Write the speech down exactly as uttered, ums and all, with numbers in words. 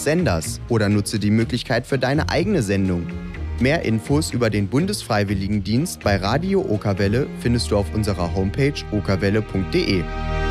Senders oder nutze die Möglichkeit für deine eigene Sendung. Mehr Infos über den Bundesfreiwilligendienst bei Radio Okerwelle findest du auf unserer Homepage okerwelle punkt de.